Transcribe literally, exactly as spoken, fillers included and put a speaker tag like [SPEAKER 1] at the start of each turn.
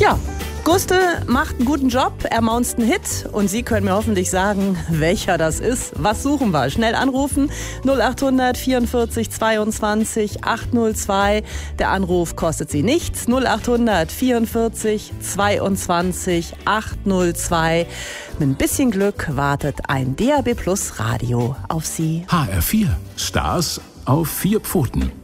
[SPEAKER 1] Ja, Gustl macht einen guten Job, er maunzt einen Hit und Sie können mir hoffentlich sagen, welcher das ist. Was suchen wir? Schnell anrufen, null acht hundert vierundvierzig zweiundzwanzig achthundertzwei. Der Anruf kostet Sie nichts, null acht hundert vierundvierzig zweiundzwanzig achthundertzwei. Mit ein bisschen Glück wartet ein D A B Plus Radio auf Sie.
[SPEAKER 2] H R vier, Stars auf vier Pfoten.